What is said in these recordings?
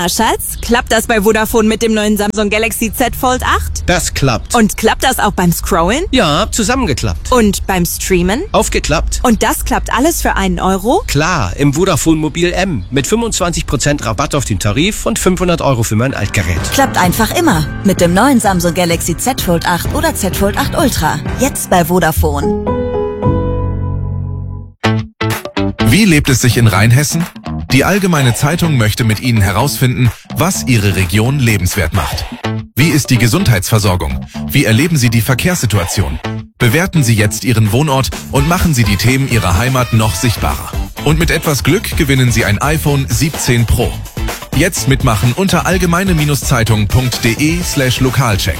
Na, Schatz, klappt das bei Vodafone mit dem neuen Samsung Galaxy Z Fold 8? Das klappt. Und klappt das auch beim Scrollen? Ja, zusammengeklappt. Und beim Streamen? Aufgeklappt. Und das klappt alles für einen Euro? Klar, im Vodafone Mobil M. Mit 25% Rabatt auf den Tarif und 500 € für mein Altgerät. Klappt einfach immer. Mit dem neuen Samsung Galaxy Z Fold 8 oder Z Fold 8 Ultra. Jetzt bei Vodafone. Wie lebt es sich in Rheinhessen? Die Allgemeine Zeitung möchte mit Ihnen herausfinden, was Ihre Region lebenswert macht. Wie ist die Gesundheitsversorgung? Wie erleben Sie die Verkehrssituation? Bewerten Sie jetzt Ihren Wohnort und machen Sie die Themen Ihrer Heimat noch sichtbarer. Und mit etwas Glück gewinnen Sie ein iPhone 17 Pro. Jetzt mitmachen unter allgemeine-zeitung.de/Lokalcheck.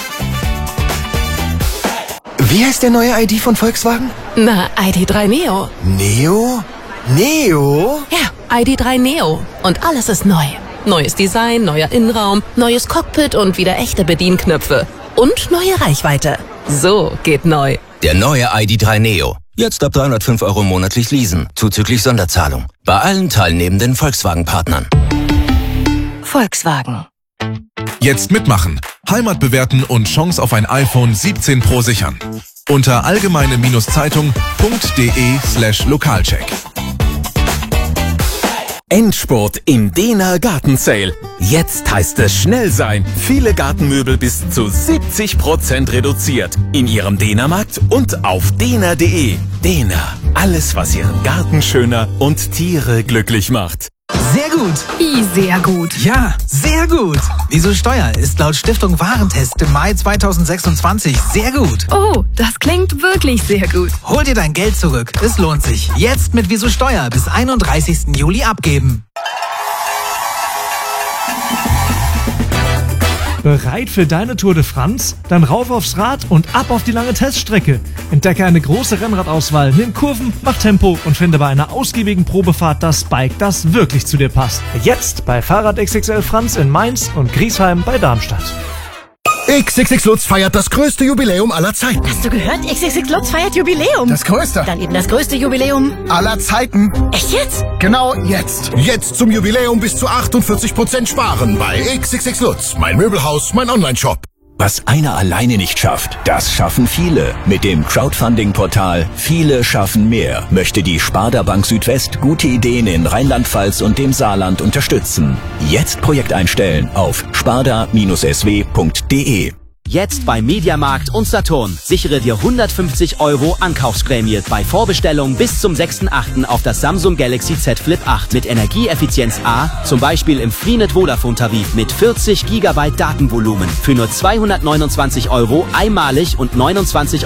Wie heißt der neue ID von Volkswagen? Na, ID.3 Neo. Neo? Neo? Ja, ID.3 Neo. Und alles ist neu. Neues Design, neuer Innenraum, neues Cockpit und wieder echte Bedienknöpfe. Und neue Reichweite. So geht neu. Der neue ID.3 Neo. Jetzt ab 305 € monatlich leasen, zuzüglich Sonderzahlung. Bei allen teilnehmenden Volkswagen-Partnern. Volkswagen. Jetzt mitmachen, Heimat bewerten und Chance auf ein iPhone 17 Pro sichern. Unter allgemeine-zeitung.de/Lokalcheck. Endspurt im Dehner Gartensale. Jetzt heißt es schnell sein. Viele Gartenmöbel bis zu 70% reduziert. In Ihrem Dehnermarkt und auf dehner.de. Dehner. Alles, was Ihren Garten schöner und Tiere glücklich macht. Sehr gut. Wie sehr gut? Ja, sehr gut. Wieso Steuer ist laut Stiftung Warentest im Mai 2026 sehr gut. Oh, das klingt wirklich sehr gut. Hol dir dein Geld zurück. Es lohnt sich. Jetzt mit Wieso Steuer bis 31. Juli abgeben. Bereit für deine Tour de France? Dann rauf aufs Rad und ab auf die lange Teststrecke. Entdecke eine große Rennradauswahl, nimm Kurven, mach Tempo und finde bei einer ausgiebigen Probefahrt das Bike, das wirklich zu dir passt. Jetzt bei Fahrrad XXL Franz in Mainz und Griesheim bei Darmstadt. XXX Lutz feiert das größte Jubiläum aller Zeiten. Hast du gehört? XXX Lutz feiert Jubiläum. Das größte. Dann eben das größte Jubiläum aller Zeiten. Echt jetzt? Genau jetzt. Jetzt zum Jubiläum bis zu 48% sparen bei XXX Lutz. Mein Möbelhaus, mein Onlineshop. Was einer alleine nicht schafft, das schaffen viele. Mit dem Crowdfunding-Portal Viele schaffen mehr möchte die Sparda Bank Südwest gute Ideen in Rheinland-Pfalz und dem Saarland unterstützen. Jetzt Projekt einstellen auf sparda-sw.de. Jetzt bei Mediamarkt und Saturn. Sichere dir 150 € Ankaufsprämie bei Vorbestellung bis zum 6.8. auf das Samsung Galaxy Z Flip 8 mit Energieeffizienz A, zum Beispiel im Freenet Vodafone Tarif mit 40 GB Datenvolumen für nur 229 € einmalig und 29,99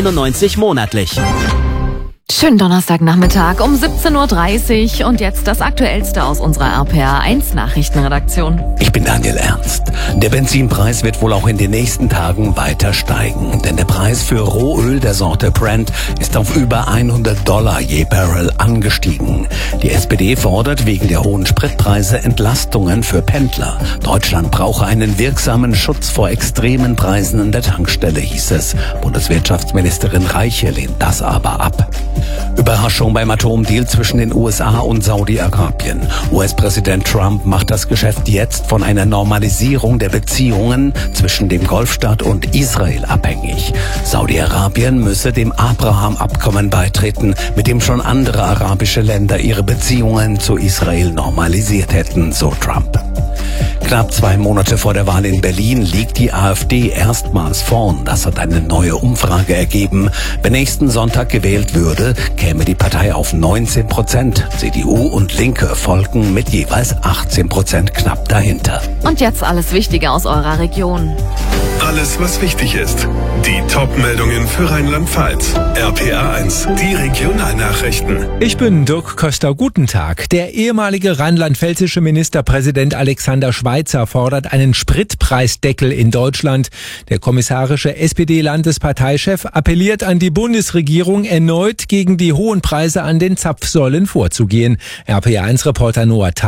€ monatlich. Schönen Donnerstagnachmittag um 17:30 Uhr und jetzt das Aktuellste aus unserer RPA1 Nachrichtenredaktion. Ich bin Daniel Ernst. Der Benzinpreis wird wohl auch in den nächsten Tagen weiter steigen, denn der Preis für Rohöl der Sorte Brent ist auf über $100 je Barrel angestiegen. Die SPD fordert wegen der hohen Spritpreise Entlastungen für Pendler. Deutschland brauche einen wirksamen Schutz vor extremen Preisen an der Tankstelle, hieß es. Bundeswirtschaftsministerin Reiche lehnt das aber ab. Überraschung beim Atomdeal zwischen den USA und Saudi-Arabien. US-Präsident Trump macht das Geschäft jetzt von einer Normalisierung der Beziehungen zwischen dem Golfstaat und Israel abhängig. Saudi-Arabien müsse dem Abraham-Abkommen beitreten, mit dem schon andere arabische Länder ihre Beziehungen zu Israel normalisiert hätten, so Trump. Knapp 2 Monate vor der Wahl in Berlin liegt die AfD erstmals vorn. Das hat eine neue Umfrage ergeben. Wenn nächsten Sonntag gewählt würde, käme die Partei auf 19%. CDU und Linke folgen mit jeweils 18% knapp dahinter. Und jetzt alles Wichtige aus eurer Region. Alles, was wichtig ist. Die Top-Meldungen für Rheinland-Pfalz. RPA1, die Regionalnachrichten. Ich bin Dirk Köster. Guten Tag. Der ehemalige rheinland-pfälzische Ministerpräsident Alexander Schweitzer fordert einen Spritpreisdeckel in Deutschland. Der kommissarische SPD-Landesparteichef appelliert an die Bundesregierung, erneut gegen die hohen Preise an den Zapfsäulen vorzugehen. RPA1-Reporter Noah Theis.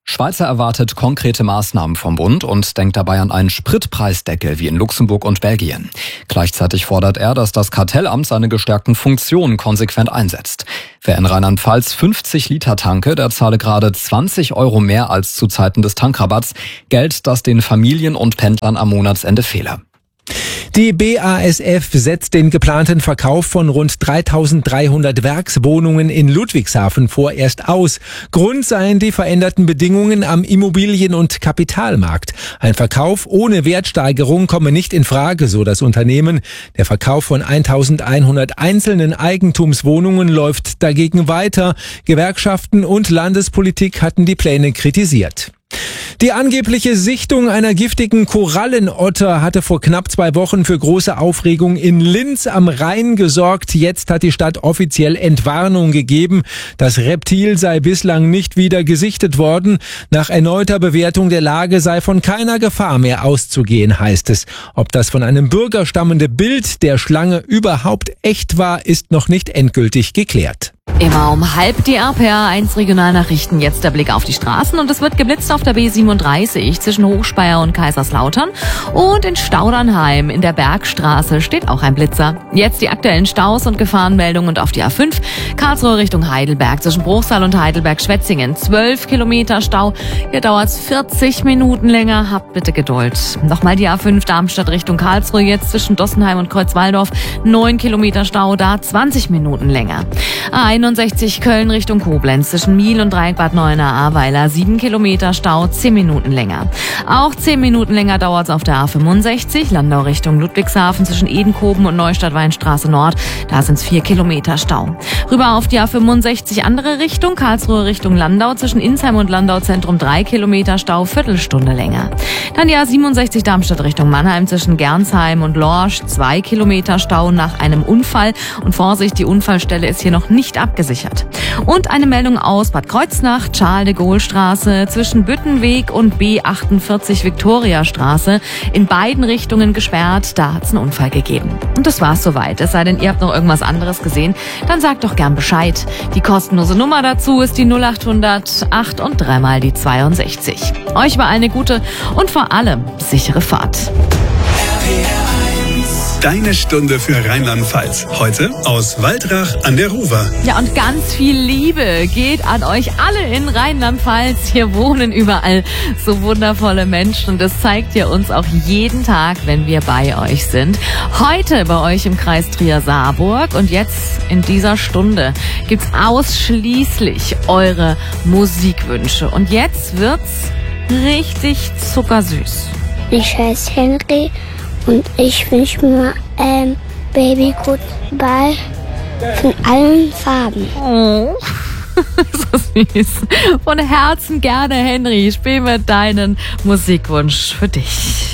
Schweizer erwartet konkrete Maßnahmen vom Bund und denkt dabei an einen Spritpreisdeckel wie in Luxemburg und Belgien. Gleichzeitig fordert er, dass das Kartellamt seine gestärkten Funktionen konsequent einsetzt. Wer in Rheinland-Pfalz 50 Liter tanke, der zahle gerade 20 € mehr als zu Zeiten des Tankrabatts. Geld, das den Familien und Pendlern am Monatsende fehle. Die BASF setzt den geplanten Verkauf von rund 3.300 Werkswohnungen in Ludwigshafen vorerst aus. Grund seien die veränderten Bedingungen am Immobilien- und Kapitalmarkt. Ein Verkauf ohne Wertsteigerung komme nicht in Frage, so das Unternehmen. Der Verkauf von 1.100 einzelnen Eigentumswohnungen läuft dagegen weiter. Gewerkschaften und Landespolitik hatten die Pläne kritisiert. Die angebliche Sichtung einer giftigen Korallenotter hatte vor knapp 2 Wochen für große Aufregung in Linz am Rhein gesorgt. Jetzt hat die Stadt offiziell Entwarnung gegeben. Das Reptil sei bislang nicht wieder gesichtet worden. Nach erneuter Bewertung der Lage sei von keiner Gefahr mehr auszugehen, heißt es. Ob das von einem Bürger stammende Bild der Schlange überhaupt echt war, ist noch nicht endgültig geklärt. Immer um 12:30 die RPA1 Regionalnachrichten. Jetzt der Blick auf die Straßen und es wird geblitzt auf der B37 zwischen Hochspeyer und Kaiserslautern und in Staudernheim in der Bergstraße steht auch ein Blitzer. Jetzt die aktuellen Staus und Gefahrenmeldungen und auf die A5 Karlsruhe Richtung Heidelberg zwischen Bruchsal und Heidelberg-Schwetzingen 12 Kilometer Stau. Hier dauert's 40 Minuten länger. Habt bitte Geduld. Nochmal die A5 Darmstadt Richtung Karlsruhe jetzt zwischen Dossenheim und Kreuzwaldorf 9 Kilometer Stau, da 20 Minuten länger. A61 Köln Richtung Koblenz zwischen Miel und Dreieck Bad Neuenahr-Ahrweiler 7 Kilometer Stau, 10 Minuten länger. Auch 10 Minuten länger dauert es auf der A65 Landau Richtung Ludwigshafen zwischen Edenkoben und Neustadt-Weinstraße Nord. Da sind es 4 Kilometer Stau. Rüber auf die A65 andere Richtung, Karlsruhe Richtung Landau zwischen Insheim und Landau Zentrum 3 Kilometer Stau, Viertelstunde länger. Dann die A67 Darmstadt Richtung Mannheim zwischen Gernsheim und Lorsch 2 Kilometer Stau nach einem Unfall. Und Vorsicht, die Unfallstelle ist hier noch nicht abgesichert. Und eine Meldung aus Bad Kreuznach, Charles-de-Gaulle-Straße zwischen Büttenweg und B48 Viktoriastraße in beiden Richtungen gesperrt. Da hat es einen Unfall gegeben. Und das war's soweit. Es sei denn, ihr habt noch irgendwas anderes gesehen, dann sagt doch gern Bescheid. Die kostenlose Nummer dazu ist die 0800 8 und 3 mal die 62. Euch war eine gute und vor allem sichere Fahrt. Deine Stunde für Rheinland-Pfalz. Heute aus Waldrach an der Ruwer. Ja, und ganz viel Liebe geht an euch alle in Rheinland-Pfalz. Hier wohnen überall so wundervolle Menschen und das zeigt ihr uns auch jeden Tag, wenn wir bei euch sind. Heute bei euch im Kreis Trier-Saarburg und jetzt in dieser Stunde gibt's ausschließlich eure Musikwünsche. Und jetzt wird's richtig zuckersüß. Ich heiße Henry. Und ich wünsche mir Baby Goodbye von allen Farben. Oh, so süß. Von Herzen gerne, Henry. Spiel mir deinen Musikwunsch für dich.